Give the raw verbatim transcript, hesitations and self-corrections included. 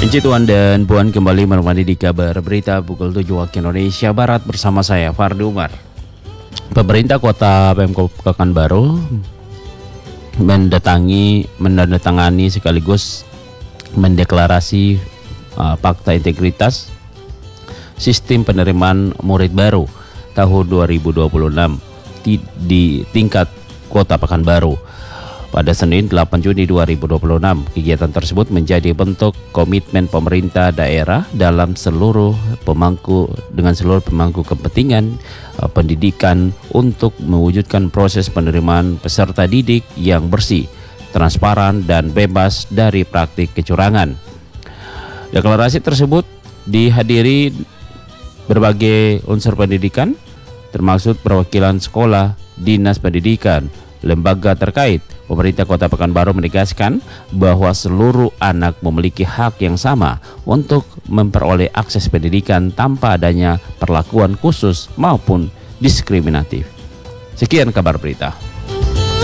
Puji Tuhan dan Puan kembali menemani di kabar berita pukul tujuh waktu Indonesia Barat bersama saya Fardi Umar. Pemerintah Kota Pemkot Pekanbaru mendatangi menandatangani sekaligus mendeklarasi uh, fakta integritas sistem penerimaan murid baru tahun dua ribu dua puluh enam di, di tingkat Kota Pekanbaru. Pada Senin delapan Juni dua ribu dua puluh enam, kegiatan tersebut menjadi bentuk komitmen pemerintah daerah dalam seluruh pemangku dengan seluruh pemangku kepentingan uh, pendidikan untuk mewujudkan proses penerimaan peserta didik yang bersih, transparan dan bebas dari praktik kecurangan. Deklarasi tersebut dihadiri berbagai unsur pendidikan, termasuk perwakilan sekolah, dinas pendidikan, lembaga terkait. Pemerintah Kota Pekanbaru menegaskan bahwa seluruh anak memiliki hak yang sama untuk memperoleh akses pendidikan tanpa adanya perlakuan khusus maupun diskriminatif. Sekian kabar berita.